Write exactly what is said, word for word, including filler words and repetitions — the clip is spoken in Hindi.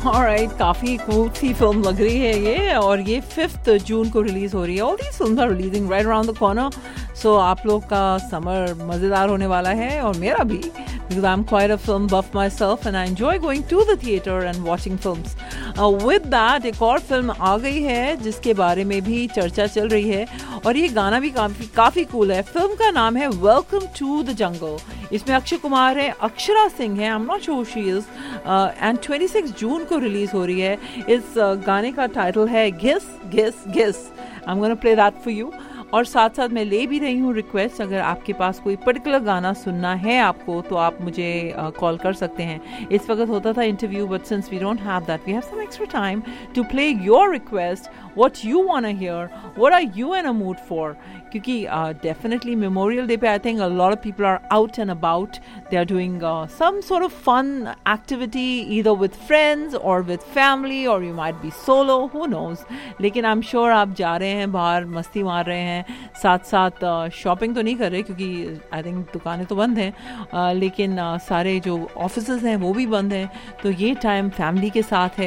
ऑलराइट, काफी कूल सी फिल्म लग रही है ये, और ये फिफ्थ जून को रिलीज हो रही है. All these films are releasing right around the corner. सो आप लोग का समर मजेदार होने वाला है, और मेरा भी, because I'm quite a film buff myself and I enjoy going to the theater and watching films. Uh, with that, एक और फिल्म आ गई है जिसके बारे में भी चर्चा चल रही है, और ये गाना भी काफी काफी कूल है. फिल्म का नाम है वेलकम टू द जंगल. इसमें अक्षय कुमार है, अक्षरा सिंह है, I am not sure she is, and छब्बीस जून को रिलीज हो रही है. इस uh, गाने का टाइटल है guess guess guess. I am gonna play that for you. और साथ साथ मैं ले भी रही हूँ रिक्वेस्ट, अगर आपके पास कोई पर्टिकुलर गाना सुनना है आपको तो आप मुझे कॉल uh, कर सकते हैं. इस वक्त होता था interview, but since we don't have that, we have some extra time to play your request, what you want to here, what are you in a mood for. क्योंकि डेफिनेटली मेमोरियल डे पे I think a lot of people are out and about. They are doing some sort of fun activity either with friends और विद फैमिली, और you might be solo, who knows. लेकिन आई एम श्योर आप जा रहे हैं बाहर, मस्ती मार रहे हैं, साथ साथ शॉपिंग uh, तो नहीं कर रहे क्योंकि आई थिंक दुकानें तो बंद हैं, uh, लेकिन uh, सारे जो ऑफिसेज हैं वो भी बंद हैं. तो ये टाइम फैमिली के साथ है.